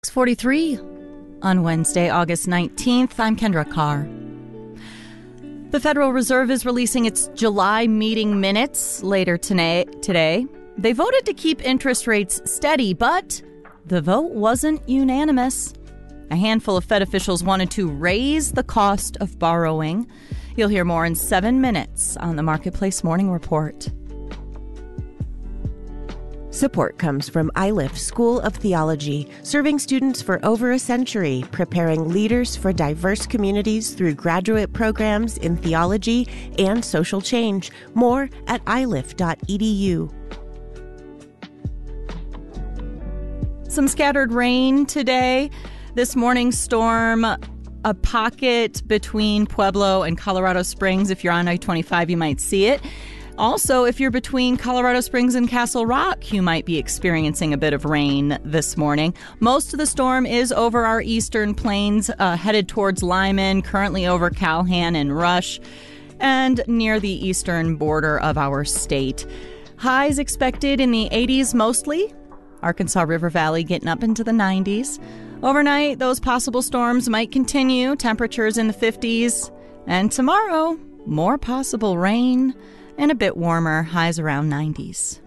6:43 on Wednesday, August 19th. I'm Kendra Carr. The Federal Reserve is releasing its July meeting minutes later today. They voted to keep interest rates steady, but the vote wasn't unanimous. A handful of Fed officials wanted to raise the cost of borrowing. You'll hear more in 7 minutes on the Marketplace Morning Report. Support comes from Iliff School of Theology, serving students for over a century, preparing leaders for diverse communities through graduate programs in theology and social change. More at iliff.edu. Some scattered rain today. This morning's storm, a pocket between Pueblo and Colorado Springs. If you're on I-25, you might see it. Also, if you're between Colorado Springs and Castle Rock, you might be experiencing a bit of rain this morning. Most of the storm is over our eastern plains, headed towards Lyman, currently over Calhan and Rush, and near the eastern border of our state. Highs expected in the 80s mostly. Arkansas River Valley getting up into the 90s. Overnight, those possible storms might continue, temperatures in the 50s. And tomorrow, more possible rain and a bit warmer, highs around 90s.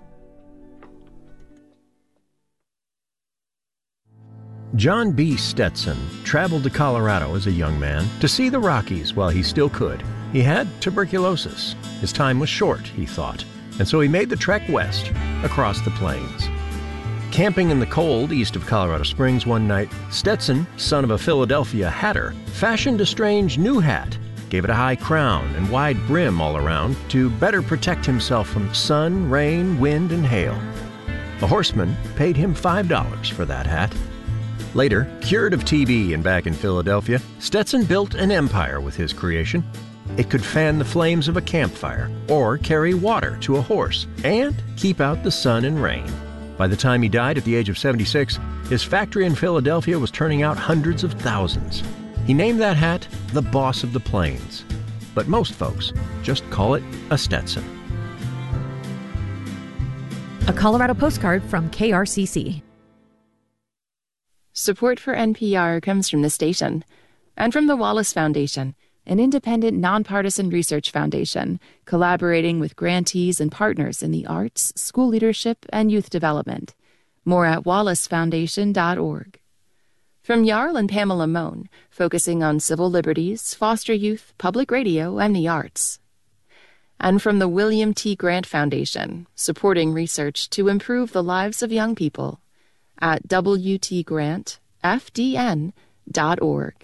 John B. Stetson traveled to Colorado as a young man to see the Rockies while he still could. He had tuberculosis. His time was short, he thought, and so he made the trek west across the plains. Camping in the cold east of Colorado Springs one night, Stetson, son of a Philadelphia hatter, fashioned a strange new hat, gave it a high crown and wide brim all around to better protect himself from sun, rain, wind, and hail. A horseman paid him $5 for that hat. Later, cured of TB and back in Philadelphia, Stetson built an empire with his creation. It could fan the flames of a campfire or carry water to a horse and keep out the sun and rain. By the time he died at the age of 76, his factory in Philadelphia was turning out hundreds of thousands. He named that hat the Boss of the Plains, but most folks just call it a Stetson. A Colorado postcard from KRCC. Support for NPR comes from the station and from the Wallace Foundation, an independent, nonpartisan research foundation collaborating with grantees and partners in the arts, school leadership, and youth development. More at wallacefoundation.org. From Jarl and Pamela Mohn, focusing on civil liberties, foster youth, public radio, and the arts. And from the William T. Grant Foundation, supporting research to improve the lives of young people at wtgrantfdn.org.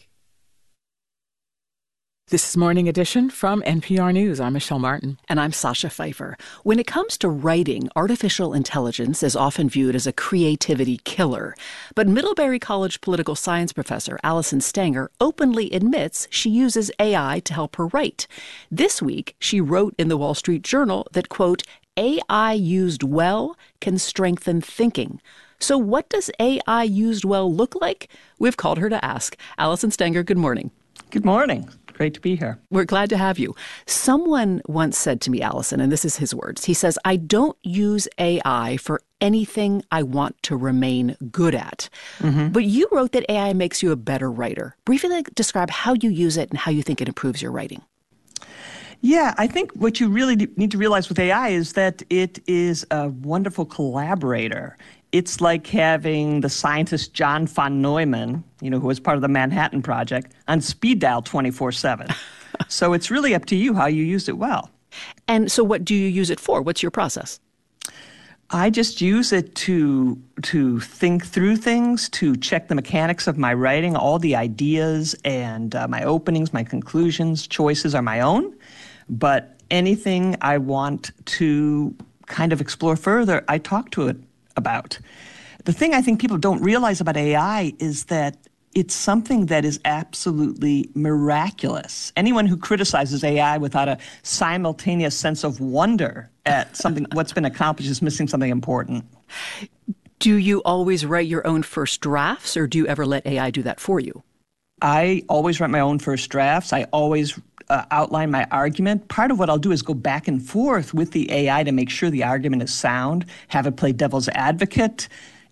This is Morning Edition from NPR News. I'm Michelle Martin. And I'm Sasha Pfeiffer. When it comes to writing, artificial intelligence is often viewed as a creativity killer. But Middlebury College political science professor Allison Stanger openly admits she uses AI to help her write. This week, she wrote in the Wall Street Journal that, quote, AI used well can strengthen thinking. So what does AI used well look like? We've called her to ask. Allison Stanger, good morning. Good morning. Great to be here. We're glad to have you. Someone once said to me, Allison, and this is his words, he says, I don't use AI for anything I want to remain good at. Mm-hmm. But you wrote that AI makes you a better writer. Briefly describe how you use it and how you think it improves your writing. Yeah, I think what you really need to realize with AI is that it is a wonderful collaborator. It's like having the scientist John von Neumann, who was part of the Manhattan Project, on speed dial 24/7. So it's really up to you how you use it well. And so what do you use it for? What's your process? I just use it to think through things, to check the mechanics of my writing. All the ideas and my openings, my conclusions, choices are my own. But anything I want to kind of explore further, I talk to it about. The thing I think people don't realize about AI is that it's something that is absolutely miraculous. Anyone who criticizes AI without a simultaneous sense of wonder at something, what's been accomplished, is missing something important. Do you always write your own first drafts, or do you ever let AI do that for you? I always write my own first drafts. I always outline my argument. Part of what I'll do is go back and forth with the AI to make sure the argument is sound, have it play devil's advocate,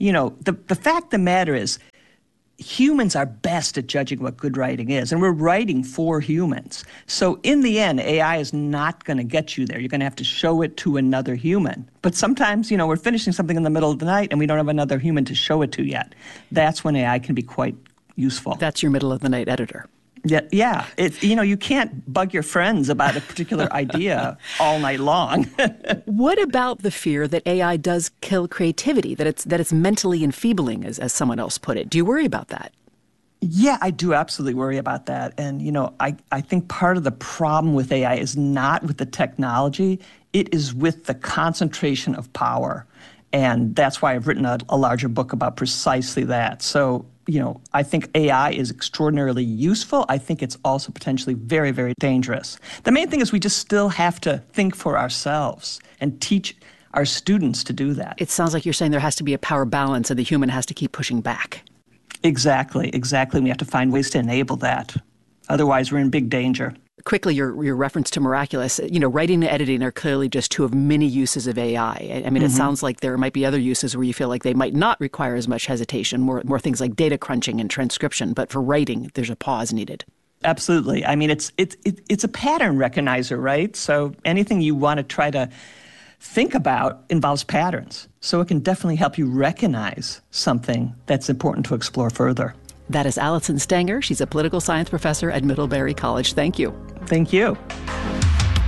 the fact of the matter is, humans are best at judging what good writing is, and we're writing for humans. So in the end, AI is not going to get you there. You're going to have to show it to another human. But sometimes, we're finishing something in the middle of the night and we don't have another human to show it to yet. That's when AI can be quite useful. That's your middle of the night editor. Yeah. You can't bug your friends about a particular idea all night long. What about the fear that AI does kill creativity, that it's mentally enfeebling, as someone else put it? Do you worry about that? Yeah, I do absolutely worry about that. And, I think part of the problem with AI is not with the technology. It is with the concentration of power. And that's why I've written a larger book about precisely that. So, I think AI is extraordinarily useful. I think it's also potentially very, very dangerous. The main thing is we just still have to think for ourselves and teach our students to do that. It sounds like you're saying there has to be a power balance and the human has to keep pushing back. Exactly. We have to find ways to enable that. Otherwise, we're in big danger. Quickly, your reference to Miraculous, writing and editing are clearly just two of many uses of AI. I mean, It sounds like there might be other uses where you feel like they might not require as much hesitation, more things like data crunching and transcription. But for writing, there's a pause needed. Absolutely. I mean, it's a pattern recognizer, right? So anything you want to try to think about involves patterns. So it can definitely help you recognize something that's important to explore further. That is Alison Stanger. She's a political science professor at Middlebury College. Thank you. Thank you.